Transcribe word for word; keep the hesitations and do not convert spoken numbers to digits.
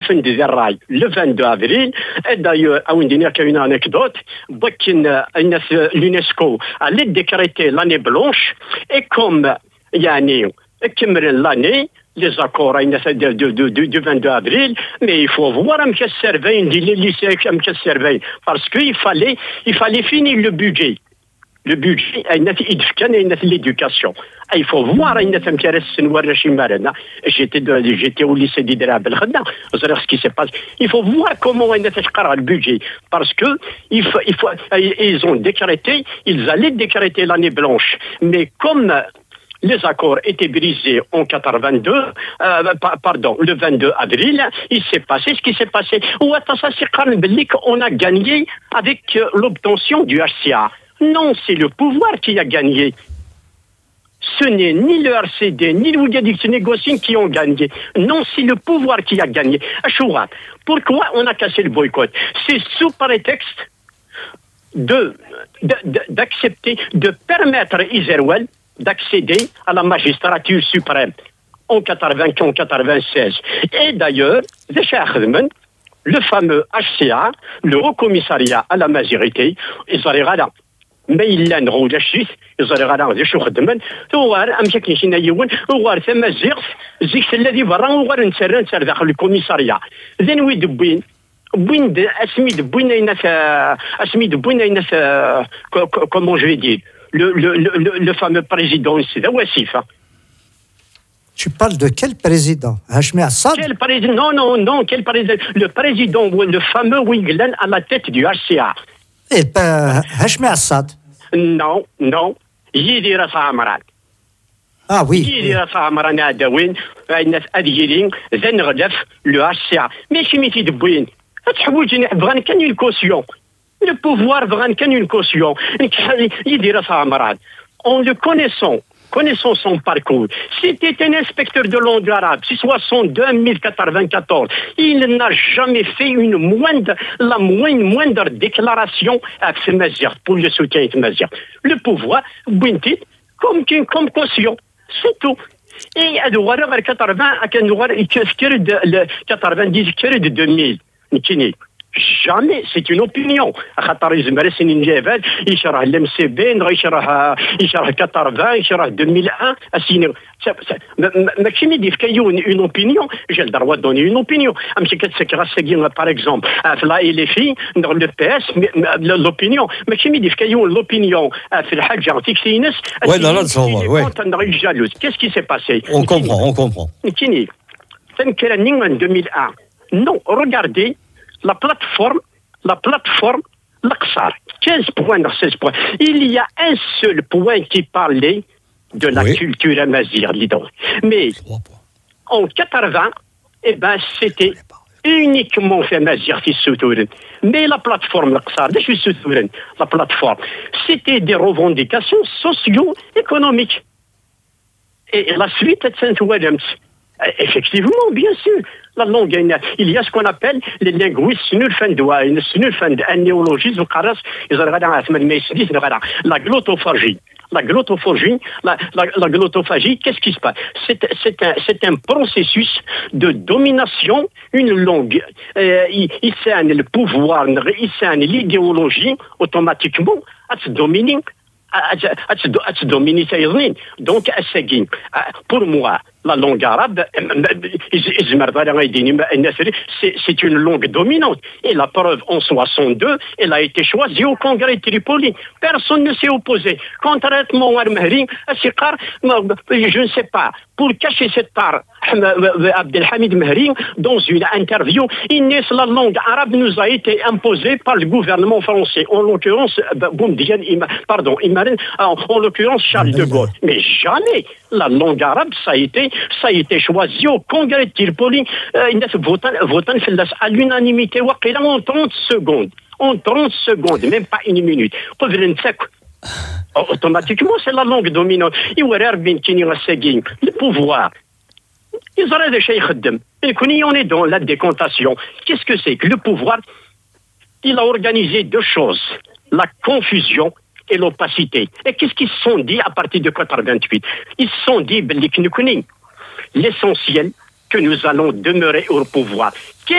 fin des rails le vingt-deux avril. Et d'ailleurs, à Windiner, il y a une anecdote. L'UNESCO allait décréter l'année blanche. Et comme il y a l'année, les accords du vingt-deux avril, mais il faut voir un peu surveiller, les lycées un peu surveiller, parce qu'il fallait, il fallait finir le budget. Le budget, c'est l'éducation. Il faut voir, j'étais, j'étais au lycée d'Idra Belkhada, ce qui se passe. Il faut voir comment on a le budget. Parce que il faut, il faut, ils ont décrété, ils allaient décréter l'année blanche. Mais comme les accords étaient brisés en quatre-vingt-deux, euh, pardon, le vingt-deux avril, il s'est passé ce qui s'est passé. On a gagné avec l'obtention du H C A. Non, c'est le pouvoir qui a gagné. Ce n'est ni le R C D, ni le Ougadik négociant qui ont gagné. Non, c'est le pouvoir qui a gagné. Pourquoi on a cassé le boycott? C'est sous prétexte de, de, de, d'accepter, de permettre à Israël d'accéder à la magistrature suprême en quatre-vingt-quinze, en quatre-vingt-seize. Et d'ailleurs, le fameux H C A, le Haut Commissariat à la majorité, ils ont là. Mais il l'a نروج الشيء يزرع على غادي شو خدمن هو امشي كنشينا يون هو ثم زيغ زيك الذي برا هو نسر نسر داخل الكوميساريا زين وي دبين بوين اسمي دبين الناس اسمي دبين الناس كومون جو في دير le le le le fameux président c'est Wassif. Tu parles de quel président? Hachmi Assad? Quel président? Non non non, quel président? Le président, le fameux Wiglan à la tête du H C A. Eh ben, Hachmi Assad. Non, non. يدير صامران. Ah oui. يدير صامران هذا وين الناس أديرين ذن غلف لو H C A. ماشي ميتي دبوين. تحوجني بغان كان une caution. Le pouvoir بغان كان une caution. يدير صامران. En le connaissant, connaissant son parcours, c'était un inspecteur de langue arabe, c'est soixante-deux mille quatre-vingt-quatorze. Il n'a jamais fait une moindre, la moindre, moindre déclaration à Mazir pour le soutien de Mazir. Le pouvoir, Bintit, comme, comme caution, c'est tout. Et à Douara, quatre-vingts, à quatre-vingt-dix, de deux mille. Jamais, c'est une opinion. خاطر يزمر سنين جافات يشرح الام سي بي يشرح يشرح quatre-vingts يشرح deux mille un اسيني ماشي ميدي كايون اون اوبينيون جا الدروا دوني اون اوبينيون امشي كتسكر ساكين باغ اكزومبل في لا اي لي في لو بي اس لوبينيون ماشي ميدي كايون لوبينيون في الحاجه تيكسي ناس وي لا لا تصور وي جالوز كيس كي سي باسي اون كومبرون اون كومبرون كيني تنكرني من deux mille un. Non, regardez la plateforme, la plateforme, l'Aqsar, quinze points dans seize points. Il y a un seul point qui parlait de la oui. culture amazigh, dis donc. Mais en quatre-vingts, eh ben, c'était uniquement fait amazigh qui se. Mais la plateforme, l'Aqsar, la plateforme, c'était des revendications socio-économiques. Et la suite, c'est Williams. Effectivement, bien sûr. La langue, il y a ce qu'on appelle les linguistes snurfendois, une snurfend, un néologisme, la glottophagie. La glottophagie, la, la, la glottophagie, qu'est-ce qui se passe? C'est, c'est, un, c'est un processus de domination, une langue. Euh, il, il sert le pouvoir, il sert l'idéologie, automatiquement, à se dominer, à, à, à se dominer, donc, à se pour moi, la langue arabe, c'est, c'est une langue dominante. Et la preuve, en soixante-deux, elle a été choisie au Congrès de Tripoli. Personne ne s'est opposé. Contrairement à Al-Mahri, je ne sais pas, pour cacher cette part, Abdelhamid Mahri, dans une interview, il n'est la langue arabe nous a été imposée par le gouvernement français. En l'occurrence, pardon, en l'occurrence Charles de Gaulle. Mais jamais la langue arabe, ça a été ça a été choisi au Congrès de Tripoli. Il a voté à l'unanimité en trente secondes. En trente secondes, même pas une minute. Automatiquement, c'est la langue dominante. Le pouvoir. Ils auraient des chèques d'hommes. Et on est dans la décontation. Qu'est-ce que c'est que le pouvoir? Il a organisé deux choses. La confusion et l'opacité. Et qu'est-ce qu'ils se sont dit à partir de quatre-vingt-huit? Ils se sont dit, l'essentiel, que nous allons demeurer au pouvoir.